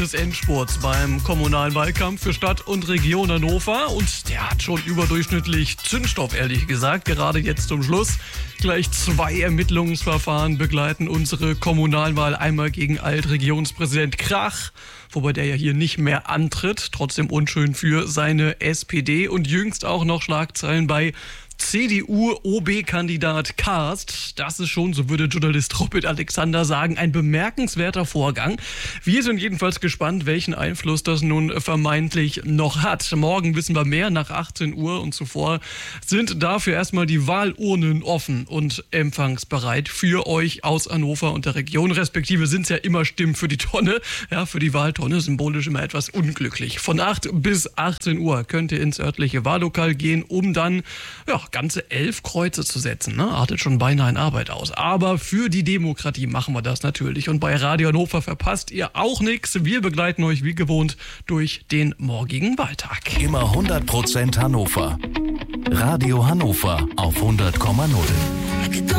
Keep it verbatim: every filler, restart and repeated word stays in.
des Endspurts beim kommunalen Wahlkampf für Stadt und Region Hannover und der hat schon überdurchschnittlich Zündstoff, ehrlich gesagt. Gerade jetzt zum Schluss gleich zwei Ermittlungsverfahren begleiten unsere Kommunalwahl. Einmal gegen Altregierungspräsident Krach, wobei der ja hier nicht mehr antritt, trotzdem unschön für seine S P D und jüngst auch noch Schlagzeilen bei C D U-O B-Kandidat Karst. Das ist schon, so würde Journalist Robert Alexander sagen, ein bemerkenswerter Vorgang. Wir sind jedenfalls gespannt, welchen Einfluss das nun vermeintlich noch hat. Morgen wissen wir mehr nach achtzehn Uhr und zuvor sind dafür erstmal die Wahlurnen offen und empfangsbereit für euch aus Hannover und der Region. Respektive sind es ja immer Stimmen für die Tonne, ja, für die Wahltonne, symbolisch immer etwas unglücklich. Von acht bis achtzehn Uhr könnt ihr ins örtliche Wahllokal gehen, um dann, ja, ganze elf Kreuze zu setzen. Ne? Artet schon beinahe in Arbeit aus. Aber für die Demokratie machen wir das natürlich. Und bei Radio Hannover verpasst ihr auch nichts. Wir begleiten euch wie gewohnt durch den morgigen Wahltag. Immer hundert Prozent Hannover. Radio Hannover auf hundert Komma null.